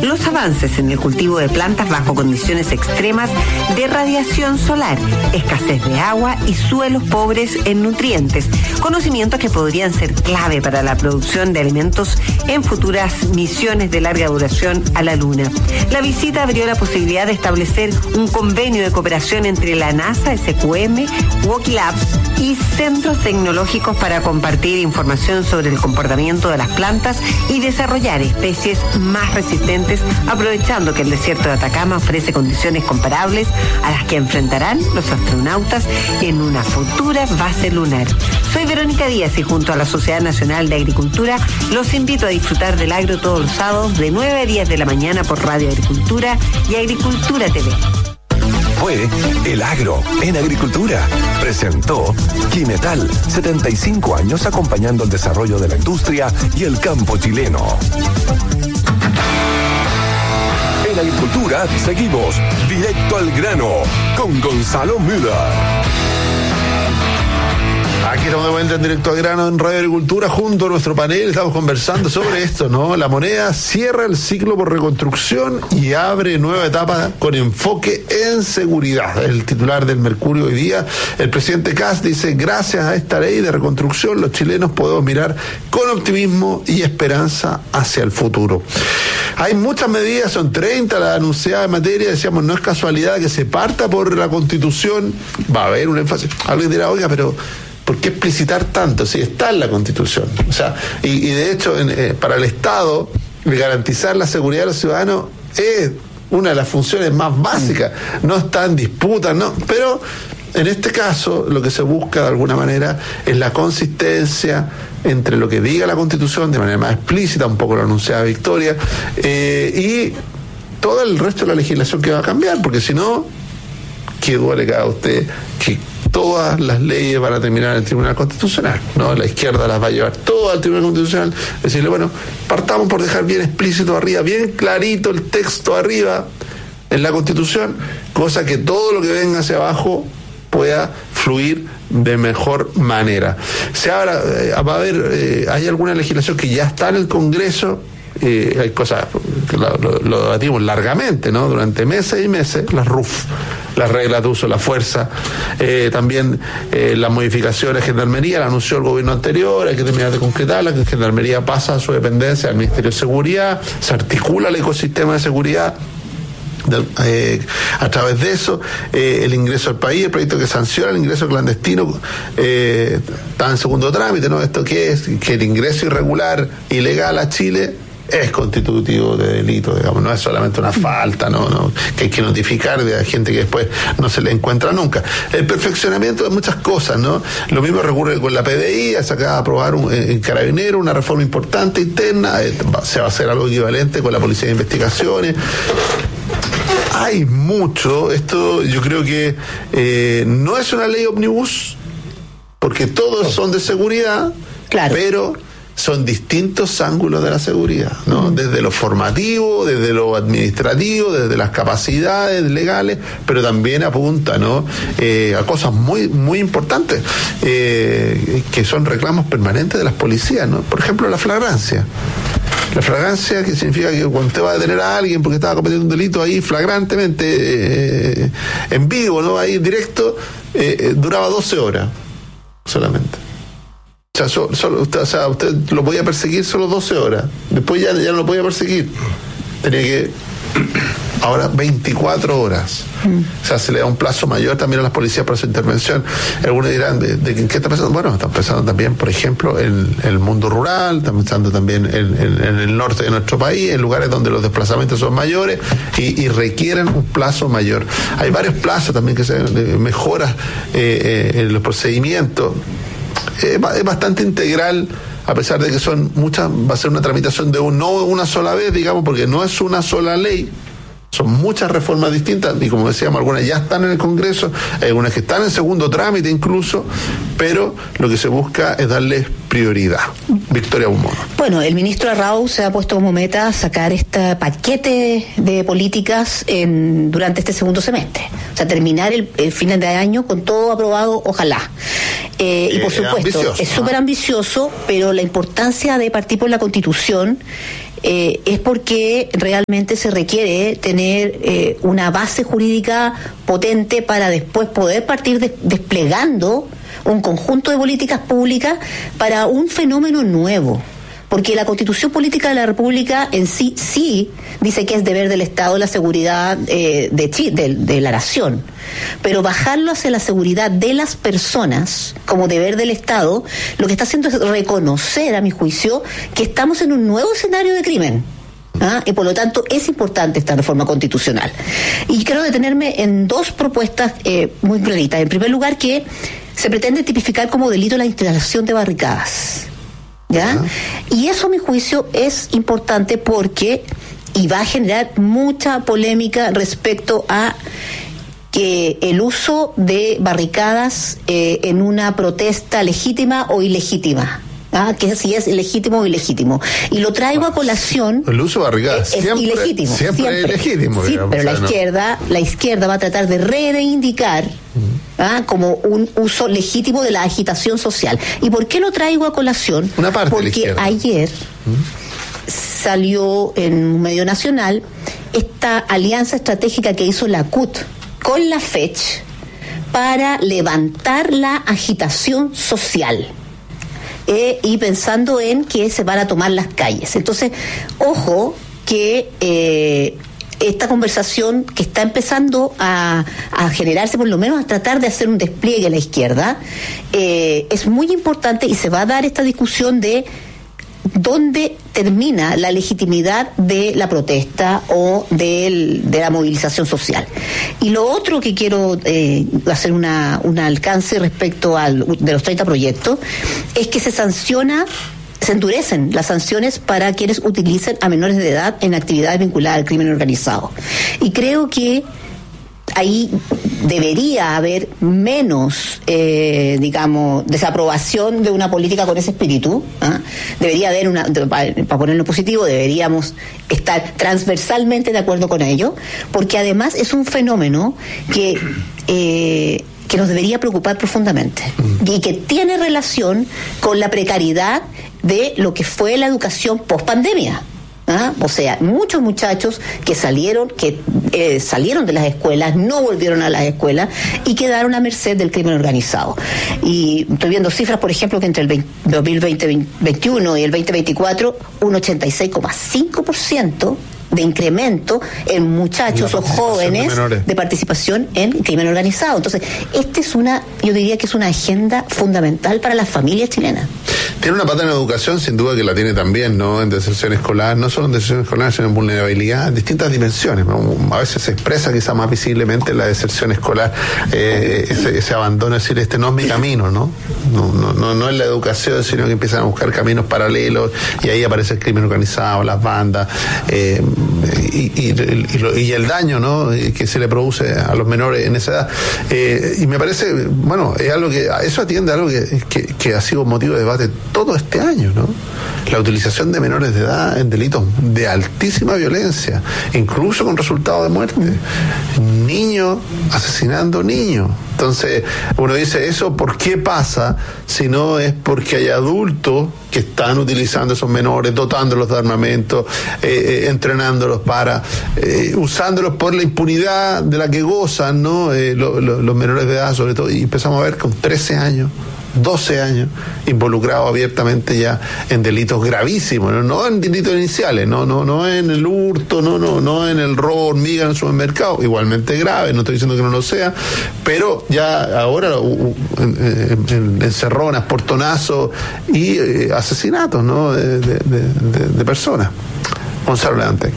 los avances en el cultivo de plantas bajo condiciones extremas de radiación solar, escasez de agua y suelos pobres en nutrientes, conocimientos que podrían ser clave para la producción de alimentos en futuras misiones de larga duración a la Luna. La visita abrió la posibilidad de establecer un convenio de cooperación entre la NASA, SQM, Woki Labs y centros tecnológicos para compartir información sobre el comportamiento de las plantas y desarrollar especies más resistentes, aprovechando que el desierto de Atacama ofrece condiciones comparables a las que enfrentarán los astronautas en una futura base lunar. Soy Verónica Díaz y junto a la Sociedad Nacional de Agricultura los invito a disfrutar del agro todos los sábados de 9 a 10 de la mañana por Radio Agricultura y Agricultura TV. Fue El Agro en Agricultura. Presentó Quimetal, 75 años acompañando el desarrollo de la industria y el campo chileno. En Agricultura seguimos directo al grano con Gonzalo Müller. Aquí estamos de vuelta en Directo al Grano en Radio Agricultura junto a nuestro panel. Estamos conversando sobre esto, ¿no? La moneda cierra el ciclo por reconstrucción y abre nueva etapa con enfoque en seguridad. El titular del Mercurio hoy día, el presidente Kast, dice: gracias a esta ley de reconstrucción los chilenos podemos mirar con optimismo y esperanza hacia el futuro. Hay muchas medidas, son 30 las anunciadas en materia. Decíamos, no es casualidad que se parta por la Constitución. Va a haber un énfasis. Alguien dirá, oiga, pero ¿por qué explicitar tanto si está en la Constitución? O sea, y de hecho, para el Estado, garantizar la seguridad de los ciudadanos es una de las funciones más básicas. No está en disputa, no, pero en este caso lo que se busca de alguna manera es la consistencia entre lo que diga la Constitución de manera más explícita, un poco lo anunciaba Victoria, y todo el resto de la legislación que va a cambiar, porque si no, ¿qué duda le cae a usted que todas las leyes van a terminar en el Tribunal Constitucional? ¿No? La izquierda las va a llevar todas al Tribunal Constitucional, decirle, bueno, partamos por dejar bien explícito arriba, bien clarito el texto arriba en la Constitución, cosa que todo lo que venga hacia abajo pueda fluir de mejor manera. Va a haber, hay alguna legislación que ya está en el Congreso. Hay cosas que lo debatimos largamente, ¿no? Durante meses y meses, las RUF, las reglas de uso de la fuerza, también las modificaciones de Gendarmería, la anunció el gobierno anterior, hay que terminar de concretarla, que Gendarmería pasa a su dependencia al Ministerio de Seguridad, se articula el ecosistema de seguridad. A través de eso, el ingreso al país, el proyecto que sanciona el ingreso clandestino, está en segundo trámite, ¿no? ¿Esto qué es? Que el ingreso irregular, ilegal a Chile es constitutivo de delito, digamos, no es solamente una falta, no que hay que notificar de gente que después no se le encuentra nunca. El perfeccionamiento de muchas cosas, ¿no? Lo mismo ocurre con la PDI, se acaba de aprobar en Carabineros una reforma importante interna, se va a hacer algo equivalente con la Policía de Investigaciones. Hay mucho, esto yo creo que no es una ley ómnibus, porque todos son de seguridad, claro, pero son distintos ángulos de la seguridad, ¿no? Desde lo formativo, desde lo administrativo, desde las capacidades legales, pero también apunta, ¿no? A cosas muy, muy importantes, que son reclamos permanentes de las policías, ¿no? Por ejemplo, la flagrancia. La flagrancia, que significa que cuando usted va a detener a alguien porque estaba cometiendo un delito ahí flagrantemente, en vivo, ¿no? Ahí en directo, duraba 12 horas solamente. O sea, usted lo podía perseguir solo 12 horas. Después ya no lo podía perseguir. Tenía que... Ahora 24 horas. O sea, se le da un plazo mayor también a las policías para su intervención. Algunos dirán, ¿de qué está pensando? Bueno, están pensando también, por ejemplo, en el mundo rural, están pensando también en el norte de nuestro país, en lugares donde los desplazamientos son mayores y requieren un plazo mayor. Hay varios plazos también que se mejoran en los procedimientos. Es bastante integral, a pesar de que son muchas, va a ser una tramitación de no una sola vez, digamos, porque no es una sola ley, son muchas reformas distintas, y como decíamos, algunas ya están en el Congreso, hay algunas que están en segundo trámite incluso, pero lo que se busca es darles prioridad. Victoria Humor. Bueno, el ministro Arrau se ha puesto como meta sacar este paquete de políticas durante este segundo semestre, o sea, terminar el final de año con todo aprobado, ojalá. Y por supuesto, es súper ambicioso, pero la importancia de partir por la Constitución es porque realmente se requiere tener una base jurídica potente para después poder partir desplegando un conjunto de políticas públicas para un fenómeno nuevo. Porque la Constitución Política de la República en sí dice que es deber del Estado la seguridad de la nación, pero bajarlo hacia la seguridad de las personas como deber del Estado, lo que está haciendo es reconocer, a mi juicio, que estamos en un nuevo escenario de crimen. Y por lo tanto es importante esta reforma constitucional. Y quiero detenerme en dos propuestas muy claritas. En primer lugar, que se pretende tipificar como delito la instalación de barricadas. ¿Ya? Y eso, a mi juicio, es importante porque va a generar mucha polémica respecto a que el uso de barricadas en una protesta legítima o ilegítima. Que si es legítimo o ilegítimo. Y lo traigo a colación. El uso de barricadas es ilegítimo. Siempre es ilegítimo. Sí, digamos, pero la izquierda va a tratar de reivindicar como un uso legítimo de la agitación social. ¿Y por qué lo traigo a colación? Una parte porque de la izquierda. Ayer salió en un medio nacional esta alianza estratégica que hizo la CUT con la FECH para levantar la agitación social. Y pensando en que se van a tomar las calles. Entonces, ojo que esta conversación que está empezando a generarse, por lo menos a tratar de hacer un despliegue a la izquierda, es muy importante y se va a dar esta discusión de dónde termina la legitimidad de la protesta o de la movilización social. Y lo otro que quiero hacer un alcance respecto de los 30 proyectos es que se endurecen las sanciones para quienes utilicen a menores de edad en actividades vinculadas al crimen organizado. Y creo que ahí debería haber menos, desaprobación de una política con ese espíritu. Debería haber para ponerlo positivo, deberíamos estar transversalmente de acuerdo con ello, porque además es un fenómeno que nos debería preocupar profundamente y que tiene relación con la precariedad de lo que fue la educación post-pandemia. O sea, muchos muchachos que salieron de las escuelas, no volvieron a las escuelas y quedaron a merced del crimen organizado. Y estoy viendo cifras, por ejemplo, que entre el 2021 y el 2024, un 86,5% de incremento en muchachos o jóvenes de participación en crimen organizado. Entonces, yo diría que es una agenda fundamental para las familias chilenas. Tiene una pata en educación, sin duda que la tiene también, ¿no? En deserción escolar, no solo en deserción escolar, sino en vulnerabilidad, en distintas dimensiones. A veces se expresa quizá más visiblemente la deserción escolar, ese abandono, es decir, este no es mi camino, ¿no? No es la educación, sino que empiezan a buscar caminos paralelos y ahí aparece el crimen organizado, las bandas, y el daño, ¿no?, que se le produce a los menores en esa edad. Y me parece, es algo que eso atiende a algo que ha sido motivo de debate todo este año, ¿no? La utilización de menores de edad en delitos de altísima violencia, incluso con resultado de muerte. Niños asesinando niños. Entonces, uno dice, ¿eso por qué pasa? Si no es porque hay adultos que están utilizando esos menores, dotándolos de armamento, entrenándolos usándolos por la impunidad de la que gozan, ¿no? Los menores de edad, sobre todo, y empezamos a ver con 13 años, 12 años, involucrados abiertamente ya en delitos gravísimos, no en delitos iniciales, no en el hurto, no en el robo hormiga en el supermercado, igualmente grave, no estoy diciendo que no lo sea, pero ya ahora encerronas, portonazos y asesinatos, ¿no?, de personas. Gonzalo Leante.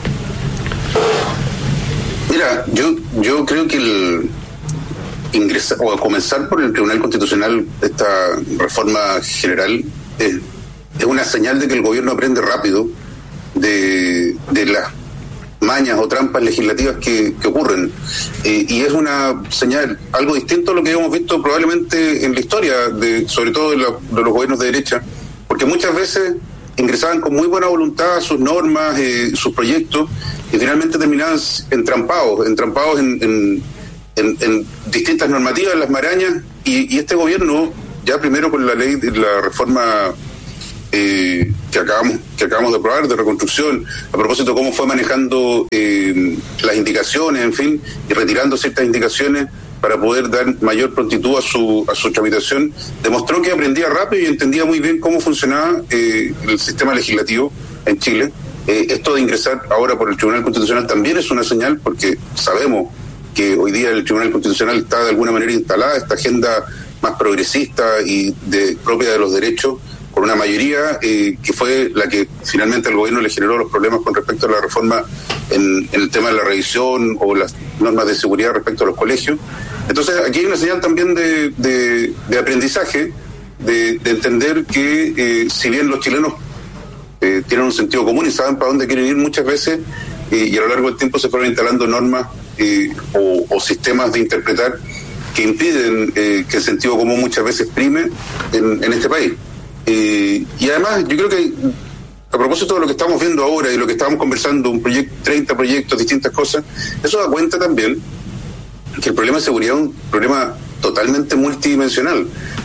Mira, yo creo que ingresar o comenzar por el Tribunal Constitucional esta reforma general es una señal de que el gobierno aprende rápido de las mañas o trampas legislativas que ocurren, y es una señal algo distinto a lo que hemos visto probablemente en la historia, sobre todo de los gobiernos de derecha, porque muchas veces ingresaban con muy buena voluntad sus normas, sus proyectos, y finalmente terminaban entrampados en distintas normativas, las marañas, y este gobierno, ya primero con la ley de la reforma que acabamos de aprobar, de reconstrucción, a propósito de cómo fue manejando las indicaciones, en fin, y retirando ciertas indicaciones para poder dar mayor prontitud a su tramitación, demostró que aprendía rápido y entendía muy bien cómo funcionaba el sistema legislativo en Chile. Esto de ingresar ahora por el Tribunal Constitucional también es una señal, porque sabemos que hoy día el Tribunal Constitucional está de alguna manera instalada esta agenda más progresista y propia de los derechos, con una mayoría que fue la que finalmente al gobierno le generó los problemas con respecto a la reforma en el tema de la revisión o las normas de seguridad respecto a los colegios. Entonces aquí hay una señal también de aprendizaje, de entender que si bien los chilenos tienen un sentido común y saben para dónde quieren ir muchas veces, y a lo largo del tiempo se fueron instalando normas o sistemas de interpretar que impiden que el sentido común muchas veces prime en este país. Y además yo creo que a propósito de lo que estamos viendo ahora y lo que estábamos conversando, 30 proyectos, distintas cosas, eso da cuenta también que el problema de seguridad es un problema totalmente multidimensional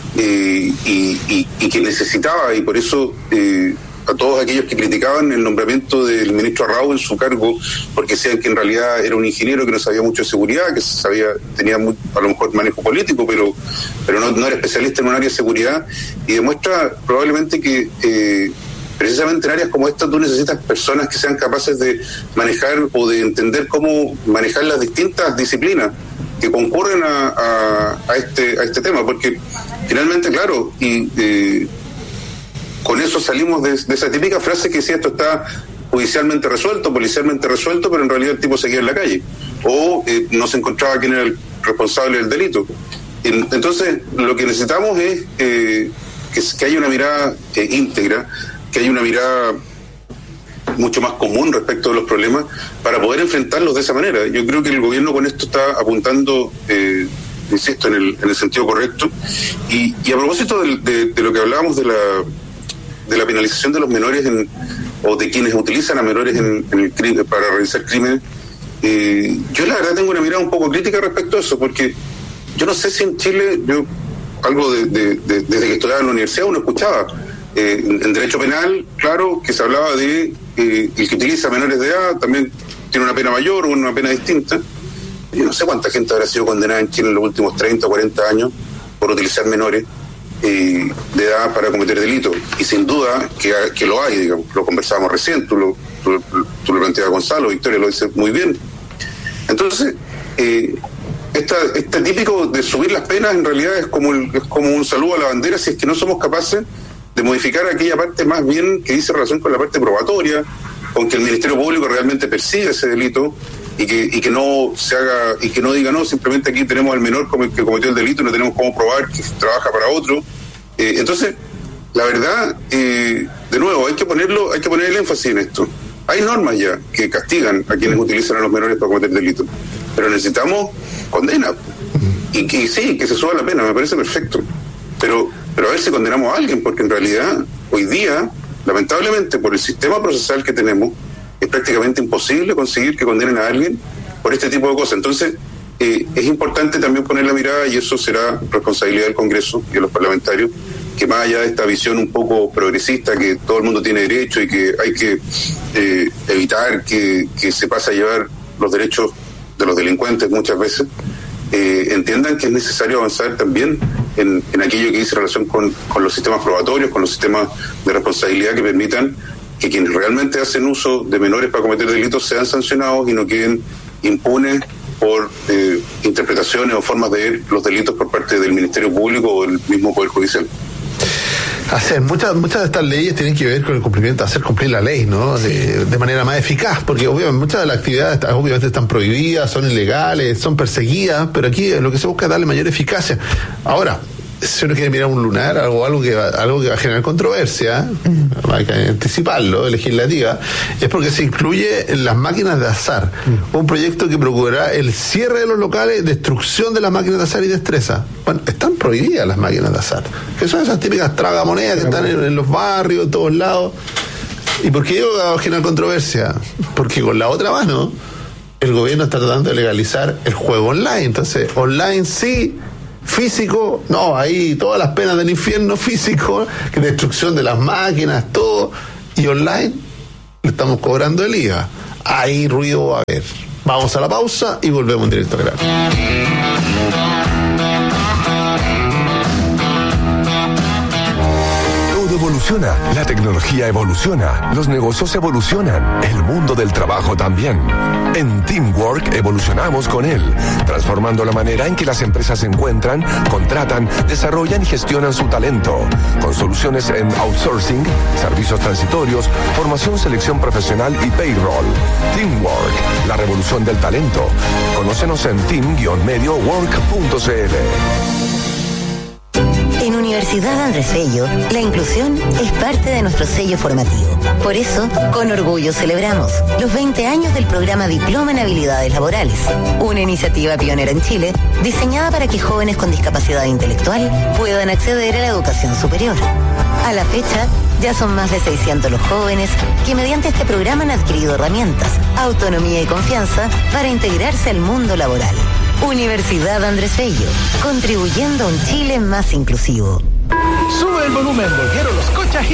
y que necesitaba, y por eso a todos aquellos que criticaban el nombramiento del ministro Arrau en su cargo, porque decían que en realidad era un ingeniero que no sabía mucho de seguridad, que tenía a lo mejor manejo político, pero no era especialista en un área de seguridad, y demuestra probablemente que precisamente en áreas como esta tú necesitas personas que sean capaces de manejar o de entender cómo manejar las distintas disciplinas que concurren a este tema, porque finalmente, claro, con eso salimos de esa típica frase que decía esto está judicialmente resuelto, policialmente resuelto, pero en realidad el tipo seguía en la calle, o no se encontraba quién era el responsable del delito. Entonces lo que necesitamos es que haya una mirada íntegra, que haya una mirada mucho más común respecto de los problemas para poder enfrentarlos de esa manera. Yo creo que el gobierno con esto está apuntando, insisto, en el sentido correcto. Y a propósito de lo que hablábamos de la penalización de los menores o de quienes utilizan a menores en el crimen, para realizar crímenes, yo la verdad tengo una mirada un poco crítica respecto a eso, porque yo no sé si en Chile, algo desde que estudiaba en la universidad uno escuchaba en derecho penal, claro, que se hablaba de el que utiliza menores de edad también tiene una pena mayor o una pena distinta. Yo no sé cuánta gente habrá sido condenada en Chile en los últimos 30 o 40 años por utilizar menores de edad para cometer delitos, y sin duda que lo hay, digamos, lo conversábamos recién, tú lo planteabas, Gonzalo, Victoria lo dice muy bien. Entonces este típico de subir las penas en realidad es como un saludo a la bandera si es que no somos capaces de modificar aquella parte más bien que dice relación con la parte probatoria, con que el Ministerio Público realmente persiga ese delito y que no se haga, y que no diga no, simplemente aquí tenemos al menor que cometió el delito y no tenemos cómo probar que trabaja para otro. Entonces, la verdad, de nuevo, hay que poner el énfasis en esto. Hay normas ya que castigan a quienes utilizan a los menores para cometer delitos, pero necesitamos condena y que sí, que se suba la pena, me parece perfecto, pero a ver si condenamos a alguien, porque en realidad hoy día, lamentablemente, por el sistema procesal que tenemos, es prácticamente imposible conseguir que condenen a alguien por este tipo de cosas. Entonces, es importante también poner la mirada, y eso será responsabilidad del Congreso y de los parlamentarios, que más allá de esta visión un poco progresista, que todo el mundo tiene derecho y que hay que evitar que se pase a llevar los derechos de los delincuentes muchas veces, entiendan que es necesario avanzar también en aquello que dice relación con los sistemas probatorios, con los sistemas de responsabilidad que permitan que quienes realmente hacen uso de menores para cometer delitos sean sancionados y no queden impunes por interpretaciones o formas de ver los delitos por parte del Ministerio Público o del mismo Poder Judicial. Muchas de estas leyes tienen que ver con el cumplimiento, hacer cumplir la ley, ¿no? De manera más eficaz, porque obviamente muchas de las actividades obviamente están prohibidas, son ilegales, son perseguidas, pero aquí lo que se busca es darle mayor eficacia. Ahora, si uno quiere mirar un lunar, algo que va a generar controversia, hay que anticiparlo, legislativa, es porque se incluye en las máquinas de azar, un proyecto que procurará el cierre de los locales, destrucción de las máquinas de azar y destreza. Bueno, están prohibidas las máquinas de azar, que son esas típicas tragamonedas que están en los barrios, en todos lados. ¿Y por qué va a generar controversia? Porque con la otra mano, el gobierno está tratando de legalizar el juego online. Entonces, online sí, físico, no, ahí todas las penas del infierno, físico, destrucción de las máquinas, todo. y online le estamos cobrando el IVA. Ahí ruido va a haber. Vamos a la pausa y volvemos en directo a Grano. Evoluciona, la tecnología evoluciona, los negocios evolucionan, el mundo del trabajo también. En Teamwork evolucionamos con él, transformando la manera en que las empresas encuentran, contratan, desarrollan y gestionan su talento, con soluciones en outsourcing, servicios transitorios, formación, selección profesional y payroll. Teamwork, la revolución del talento. Conócenos en team-mediowork.cl. En Universidad Andrés Bello, la inclusión es parte de nuestro sello formativo. Por eso, con orgullo celebramos los 20 años del programa Diploma en Habilidades Laborales, una iniciativa pionera en Chile, diseñada para que jóvenes con discapacidad intelectual puedan acceder a la educación superior. A la fecha, ya son más de 600 los jóvenes que mediante este programa han adquirido herramientas, autonomía y confianza para integrarse al mundo laboral. Universidad Andrés Bello, contribuyendo a un Chile más inclusivo. Sube el volumen, volvieron los cochajitos.